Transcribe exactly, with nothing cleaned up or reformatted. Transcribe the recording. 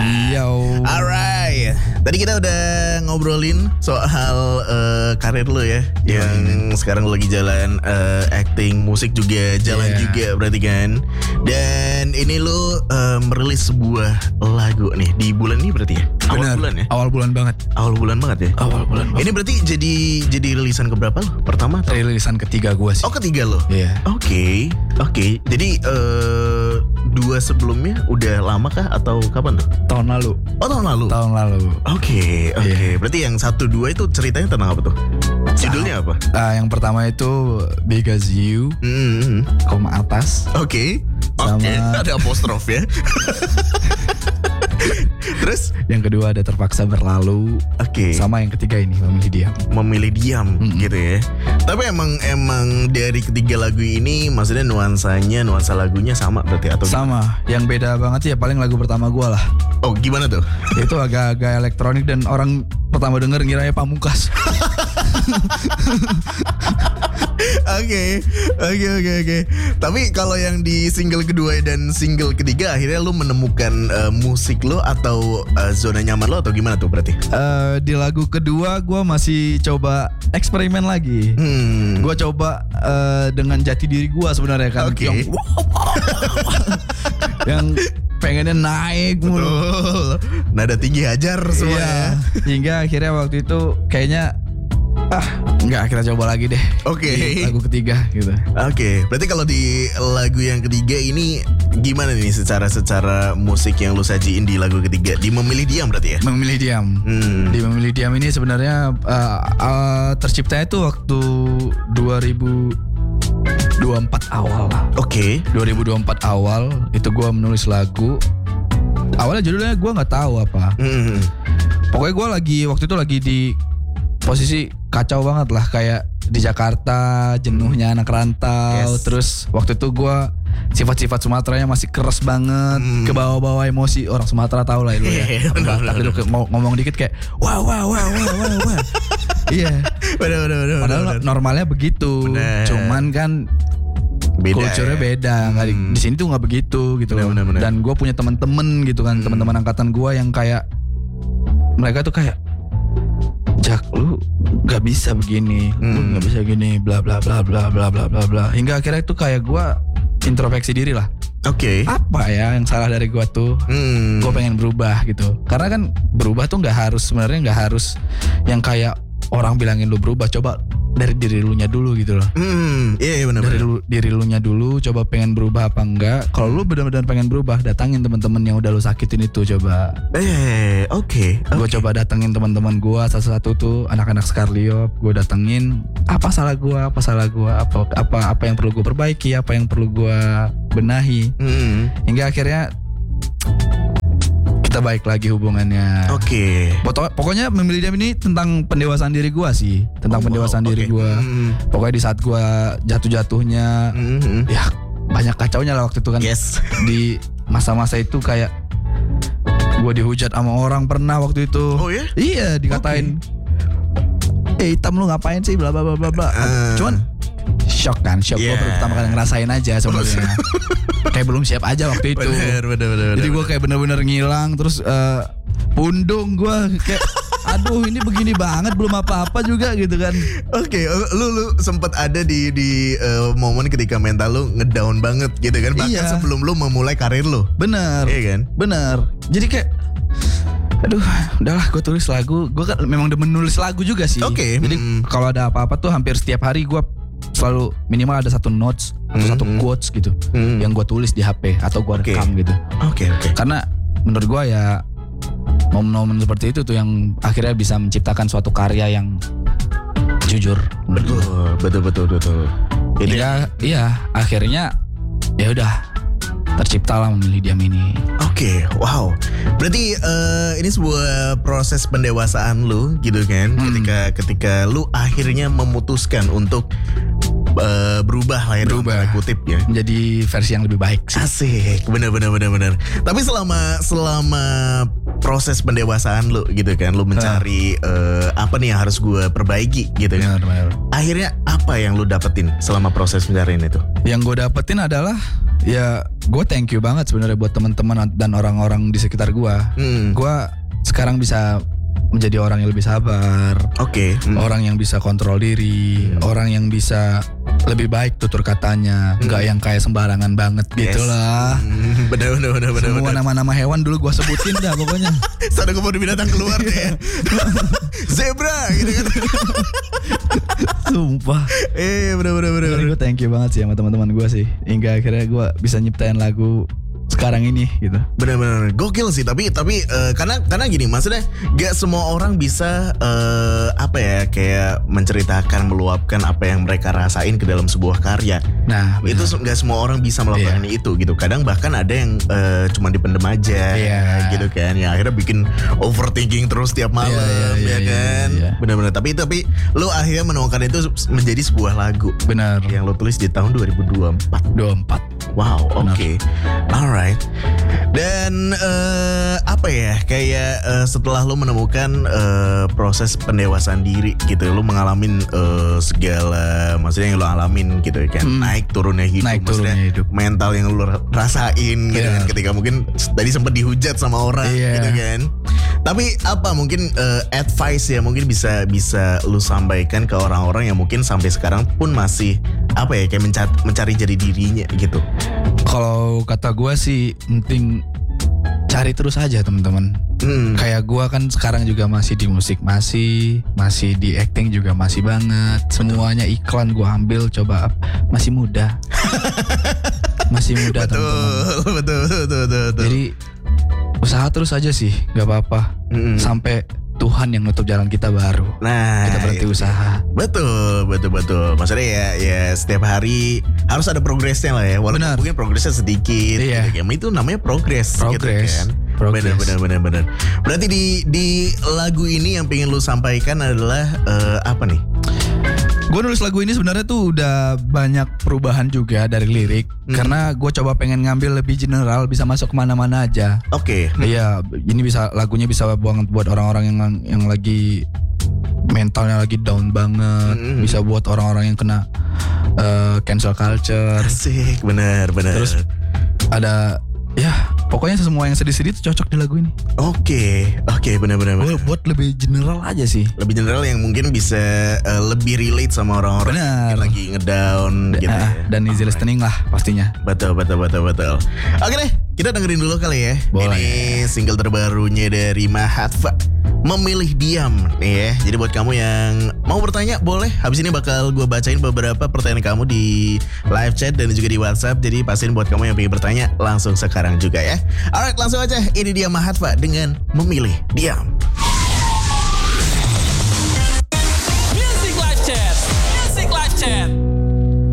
Iya. Alright. Tadi kita udah ngobrolin soal uh, karir lo ya, yeah. yang sekarang lo lagi jalan uh, acting, musik juga jalan yeah. juga berarti kan. Dan ini lo uh, merilis sebuah lagu nih di bulan ini berarti ya? Awal Bener. bulan ya? Awal bulan banget. Awal bulan banget ya? Awal bulan banget. Ini berarti jadi jadi rilisan keberapa lo? Pertama atau? Rilisan ketiga gue sih. Oh, ketiga lo? Iya. Yeah. Oke, okay. oke. Okay. Jadi uh, dua sebelumnya udah lama kah atau kapan tuh? Tahun lalu. Oh, tahun lalu. Tahun lalu. Oke, okay, oke. Okay. Yeah. Berarti yang satu dua itu ceritanya tentang apa tuh? Judulnya apa? Uh, yang pertama itu Because You, mm-hmm. koma atas. Oke. Okay. Sama... Oke, okay. Ada apostrof ya. Terus yang kedua ada Terpaksa Berlalu. Oke. Okay. Sama yang ketiga ini Memilih Diam. Memilih Diam mm-hmm. gitu ya. Tapi emang emang dari ketiga lagu ini maksudnya nuansanya, nuansa lagunya sama berarti atau sama. Gimana? Yang beda banget sih ya paling lagu pertama gue lah. Oh, gimana tuh? Itu agak-agak elektronik dan orang pertama denger ngiranya Pamungkas. Oke, oke, oke, oke. Tapi kalau yang di single kedua dan single ketiga, akhirnya lu menemukan uh, musik lo atau uh, zona nyaman lo atau gimana tuh berarti? Uh, di lagu kedua gue masih coba eksperimen lagi. Hmm. Gue coba uh, dengan jati diri gue sebenarnya kan. Oke. Yang, yang pengennya naik mulu. Betul. Nada tinggi hajar semua. Iya. Hingga akhirnya waktu itu kayaknya ah nggak, kita coba lagi deh. Oke. Okay. Lagu ketiga gitu. Oke. Okay. Berarti kalau di lagu yang ketiga ini gimana nih secara secara musik yang lu sajiin di lagu ketiga? Di Memilih Diam berarti ya? Memilih Diam. Hmm. Di Memilih Diam ini sebenarnya uh, uh, terciptanya itu waktu dua ribu dua puluh empat awal lah. Oke. Okay. dua ribu dua puluh empat awal itu gue menulis lagu. Awalnya judulnya gue nggak tahu apa. Hmm. Pokoknya gue lagi waktu itu lagi di posisi kacau banget lah, kayak di Jakarta jenuhnya anak rantau. Yes. Terus waktu itu gue sifat-sifat Sumateranya masih keras banget, hmm. ke bawah-bawah emosi orang Sumatera tahu lah itu ya. Batak itu ngomong dikit kayak wah wah wah wah wah wah. Iya. Padahal bener. Normalnya begitu. Bener. Cuman kan beda, culture-nya ya? Beda. Hmm. Di sini tuh nggak begitu gitu. Bener, bener, bener. Dan gue punya teman-teman gitu kan, hmm. teman-teman angkatan gue yang kayak mereka tuh kayak, Jak, lu nggak bisa begini, hmm. lu nggak bisa gini, bla bla bla bla bla bla bla bla. Hingga akhirnya itu kayak gue introspeksi diri lah. Oke. Okay. Apa ya yang salah dari gue tuh? Hmm. Gue pengen berubah gitu. Karena kan berubah tuh nggak harus, sebenarnya nggak harus yang kayak orang bilangin lu berubah. Coba dari diri lu nya dulu gitu loh. Hmm, iya, iya benar. Dari lu, diri lu nya dulu, coba pengen berubah apa enggak. Kalau lu benar-benar pengen berubah, datangin teman-teman yang udah lu sakitin itu coba. Eh, oke. Okay, okay. Gue coba datengin teman-teman gue, satu-satu tuh anak-anak Skarliop. Gue datengin, apa salah gue, apa salah gue, apa apa apa yang perlu gue perbaiki, apa yang perlu gue benahi. Hmm. Hingga akhirnya kita baik lagi hubungannya. Oke. Okay. Pokoknya Memilih Diam ini tentang pendewasaan diri gue sih, tentang oh, pendewasaan wow, diri okay. gue. Mm. Pokoknya di saat gue jatuh-jatuhnya, mm-hmm. ya banyak kacaunya lah waktu itu kan. Yes. Di masa-masa itu kayak gue dihujat sama orang pernah waktu itu. Oh ya? Iya, dikatain. Okay. Eh hitam lu ngapain sih? Bla bla bla bla bla. Uh. Cuman shock kan, shock yeah. Gue baru pertama kali ngerasain aja sebenarnya. Kayak belum siap aja waktu itu. Bener, bener, bener, jadi gue kayak bener-bener ngilang. Terus uh, pundung gue kayak aduh ini begini banget, belum apa-apa juga gitu kan. Oke, okay, lu lu sempat ada di di uh, momen ketika mental lu ngedown banget gitu kan, bahkan iya. sebelum lu memulai karir lu. Bener. Iya kan? Bener. Jadi kayak aduh, udahlah gue tulis lagu. Gue kan memang demen nulis lagu juga sih. Oke. Okay. Jadi mm. kalau ada apa-apa tuh hampir setiap hari gue selalu minimal ada satu notes atau mm-hmm. satu quotes gitu mm-hmm. yang gue tulis di H P atau gue okay. rekam gitu. Oke okay, oke. Okay. Karena menurut gue ya momen-momen seperti itu tuh yang akhirnya bisa menciptakan suatu karya yang jujur. Betul betul betul betul. Jadi ya iya akhirnya ya udah tercipta lah Memilih Diam ini. Oke, okay, wow. Berarti uh, ini sebuah proses pendewasaan lu gitu kan, hmm. ketika ketika lu akhirnya memutuskan untuk uh, berubah lah ya, berubah kutip ya, menjadi versi yang lebih baik sih. Asik, benar benar benar benar. Tapi selama selama proses pendewasaan lu gitu kan, lu mencari uh, apa nih yang harus gue perbaiki gitu kan. Benar, benar. Akhirnya apa yang lu dapetin selama proses pencarian itu? Yang gue dapetin adalah Ya, gue thank you banget sebenarnya buat teman-teman dan orang-orang di sekitar gue. Hmm. Gue sekarang bisa menjadi orang yang lebih sabar. Oke. Okay. Hmm. Orang yang bisa kontrol diri, hmm. orang yang bisa lebih baik tutur katanya, nggak hmm. yang kayak sembarangan banget yes. gitu lah. Hmm. Bener bener bener bener. Semua bener. nama-nama hewan dulu gue sebutin dah pokoknya. Sadar gue mau binatang keluar deh. Ya. Zebra gitu kan. Sumpah. Eh bener bener bener. Gue thank you banget sih sama teman-teman gue sih. Hingga akhirnya gue bisa nyiptain lagu sekarang ini gitu. Benar-benar gokil sih, tapi tapi uh, karena karena gini, maksudnya gak semua orang bisa uh, apa ya kayak menceritakan, meluapkan apa yang mereka rasain ke dalam sebuah karya. Nah, bener. Itu gak semua orang bisa melakukan yeah. itu gitu. Kadang bahkan ada yang uh, cuma dipendem aja yeah. gitu kan. Ya akhirnya bikin overthinking terus tiap malam yeah, yeah, ya yeah, kan. Yeah, yeah. Benar-benar. Tapi tapi lo akhirnya menemukan itu menjadi sebuah lagu. Benar. Yang lo tulis di tahun dua ribu dua puluh empat. dua puluh empat. Wow, oke. Okay. Alright. Dan uh, apa ya kayak uh, setelah lo menemukan uh, proses pendewasaan diri gitu, lo mengalamin uh, segala maksudnya yang lo alamin gitu kan, hmm. naik turunnya hidup, naik maksudnya turunnya hidup. mental yang lo rasain gitu kan, ketika mungkin tadi sempat dihujat sama orang yeah. gitu kan. Tapi apa mungkin uh, advice ya mungkin bisa bisa lo sampaikan ke orang-orang yang mungkin sampai sekarang pun masih apa ya kayak mencari, mencari jadi dirinya gitu. Kalau kata gue sih penting cari terus aja teman-teman. Hmm. Kayak gue kan sekarang juga masih di musik, masih masih di acting juga masih banget. Semuanya iklan gue ambil, coba masih muda, masih muda betul, teman-teman. Betul, betul, betul, betul. Jadi usaha terus aja sih, nggak apa-apa. Hmm. Sampai Tuhan yang nutup jalan kita baru. Nah, kita berhenti itu. usaha. Betul, betul, betul. Maksudnya ya, ya setiap hari harus ada progresnya lah ya. Walaupun mungkin progresnya sedikit. Iya. Gitu. Itu namanya progres. Progres. Gitu kan. Progress. Benar, benar, benar, benar. Berarti di di lagu ini yang pengen lu sampaikan adalah uh, apa nih? Gue nulis lagu ini sebenarnya tuh udah banyak perubahan juga dari lirik. Hmm. Karena gue coba pengen ngambil lebih general, bisa masuk kemana-mana aja. Oke. Okay. Iya, ini bisa lagunya bisa banget buat orang-orang yang yang lagi mentalnya lagi down banget. Hmm. Bisa buat orang-orang yang kena uh, cancel culture. Asik, benar, benar. Terus ada ya pokoknya semua yang sedih-sedih itu cocok di lagu ini. Oke, okay. oke, okay, benar-benar. Buat lebih general aja sih. Lebih general yang mungkin bisa uh, lebih relate sama orang-orang yang lagi ngedown gitu. Uh, ya. Dan easy listening lah pastinya. Betul, betul, betul, betul. Oke deh, kita dengerin dulu kali ya. Boleh. Ini single terbarunya dari Mahatva, Memilih Diam nih ya. Jadi buat kamu yang mau bertanya boleh. Habis ini bakal gue bacain beberapa pertanyaan kamu di live chat dan juga di WhatsApp. Jadi pastiin buat kamu yang pengen bertanya langsung sekarang juga ya. Alright, langsung aja. Ini dia Mahatva dengan Memilih Diam.